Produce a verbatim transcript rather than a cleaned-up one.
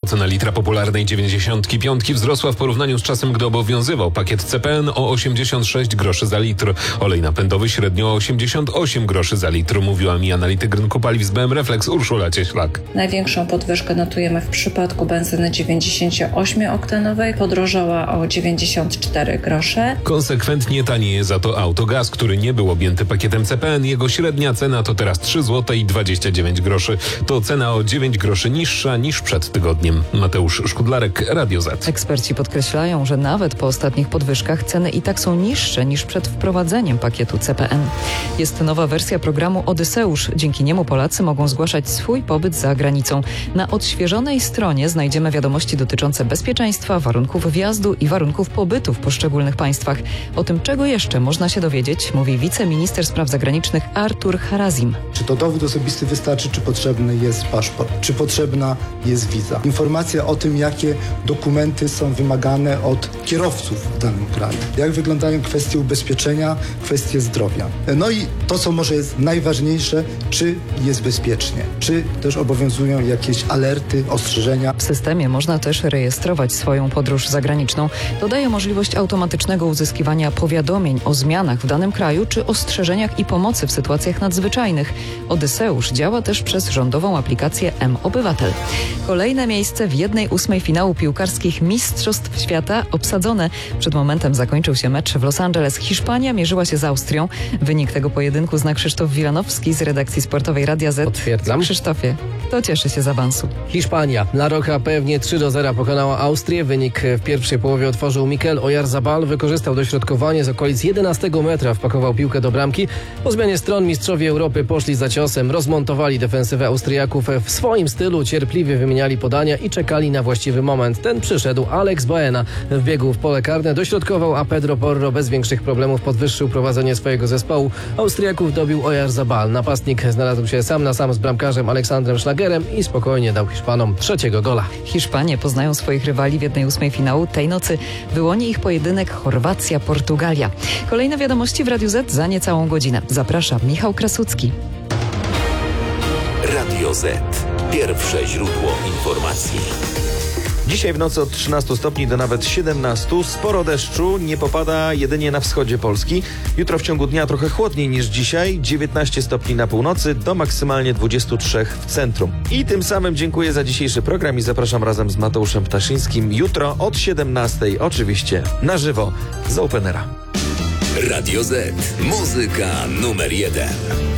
Cena litra popularnej dziewięćdziesiątki piątki wzrosła w porównaniu z czasem, gdy obowiązywał pakiet C P N o osiemdziesiąt sześć groszy za litr. Olej napędowy średnio o osiemdziesiąt osiem groszy za litr, mówiła mi analityk rynku paliw z B M Reflex Urszula Cieślak. Największą podwyżkę notujemy w przypadku benzyny dziewięćdziesięcioosmioktanowej. Podrożała o dziewięćdziesiąt cztery grosze. Konsekwentnie tanieje za to autogaz, który nie był objęty pakietem C P N. Jego średnia cena to teraz trzy złote i dwadzieścia dziewięć groszy. To cena o dziewięć groszy niższa niż przed tygodniem. Mateusz Szkudlarek, Radio Z. Eksperci podkreślają, że nawet po ostatnich podwyżkach ceny i tak są niższe niż przed wprowadzeniem pakietu C P N. Jest nowa wersja programu Odyseusz. Dzięki niemu Polacy mogą zgłaszać swój pobyt za granicą. Na odświeżonej stronie znajdziemy wiadomości dotyczące bezpieczeństwa, warunków wjazdu i warunków pobytu w poszczególnych państwach. O tym, czego jeszcze można się dowiedzieć, mówi wiceminister spraw zagranicznych Artur Harazim. Czy to dowód osobisty wystarczy, czy potrzebny jest paszport, czy potrzebna jest wiza. Informacja o tym, jakie dokumenty są wymagane od kierowców w danym kraju. Jak wyglądają kwestie ubezpieczenia, kwestie zdrowia. No i to, co może jest najważniejsze, czy jest bezpiecznie, czy też obowiązują jakieś alerty, ostrzeżenia. W systemie można też rejestrować swoją podróż zagraniczną. To daje możliwość automatycznego uzyskiwania powiadomień o zmianach w danym kraju czy ostrzeżeniach i pomocy w sytuacjach nadzwyczajnych. Odyseusz działa też przez rządową aplikację M-Obywatel. Kolejne miejsce w jednej ósmej finału piłkarskich Mistrzostw Świata obsadzone. Przed momentem zakończył się mecz w Los Angeles. Hiszpania mierzyła się z Austrią. Wynik tego pojedynku zna Krzysztof Wilanowski z redakcji sportowej Radia Z. Potwierdzam. Krzysztofie, to cieszy się z awansu. Hiszpania La Roja pewnie trzy do zera pokonała Austrię. Wynik w pierwszej połowie otworzył Mikel Oyarzabal. Wykorzystał dośrodkowanie z okolic jedenastego metra, wpakował piłkę do bramki. Po zmianie stron mistrzowie Europy poszli za ciosem, rozmontowali defensywę Austriaków w swoim stylu, cierpliwie wymieniali podania i czekali na właściwy moment. Ten przyszedł. Alex Baena wbiegł w pole karne, dośrodkował, a Pedro Porro bez większych problemów podwyższył prowadzenie swojego zespołu. Austriaków dobił Oyarzabal. Napastnik znalazł się sam na sam z bramkarzem Aleksandrem Schlagerem i spokojnie dał Hiszpanom trzeciego gola. Hiszpanie poznają swoich rywali w jednej ósmej finału. Tej nocy wyłoni ich pojedynek Chorwacja-Portugalia. Kolejne wiadomości w Radiu Z za niecałą godzinę. Zapraszam, Michał Krasucki. Radio Z. Pierwsze źródło informacji. Dzisiaj w nocy od trzynastu stopni do nawet siedemnastu. Sporo deszczu, nie popada jedynie na wschodzie Polski. Jutro w ciągu dnia trochę chłodniej niż dzisiaj. dziewiętnaście stopni na północy do maksymalnie dwudziestu trzech w centrum. I tym samym dziękuję za dzisiejszy program i zapraszam razem z Mateuszem Ptaszyńskim jutro od siedemnastej, oczywiście na żywo z Openera. Radio Z. Muzyka numer jeden.